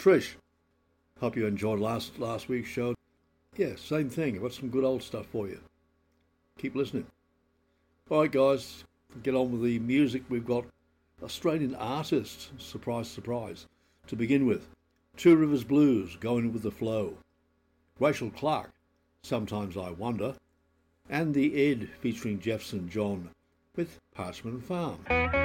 Trish, hope you enjoyed last week's show. Yeah, same thing. I've got some good old stuff for you. Keep listening. All right, guys, get on with the music. We've got Australian artists, surprise, surprise, to begin with. Two Rivers Blues, Going with the Flow. Rachel Clark, Sometimes I Wonder. And The Ed featuring Jefferson John with Parchment Farm.